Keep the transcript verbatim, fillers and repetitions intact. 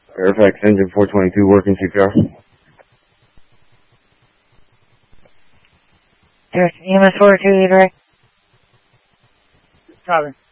Fairfax engine four twenty-two working C P R. There's E M S four two, direct. Copy.